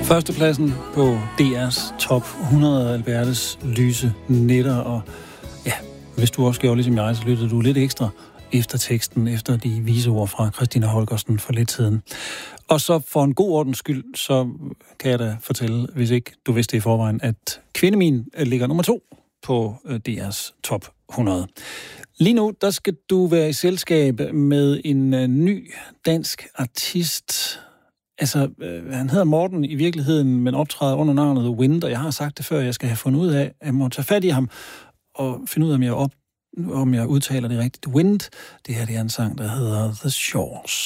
Førstepladsen på DR's top 100 Albertes lyse nætter, og ja, hvis du også gjorde ligesom jeg, så lyttede du lidt ekstra efter teksten, efter de vise ord fra Christina Holgersen for lidt siden. Og så for en god ordens skyld, så kan jeg da fortælle, hvis ikke du vidste det i forvejen, at Kvindemin ligger nummer 2 på DR's top 100. Lige nu, der skal du være i selskab med en ny dansk artist. Altså, han hedder Morten i virkeligheden, men optræder under navnet Wind, og jeg har sagt det før, jeg skal have fundet ud af, at jeg må tage fat i ham og finde ud af, om jeg udtaler det rigtigt. Wind, det her det er en sang, der hedder The Shores.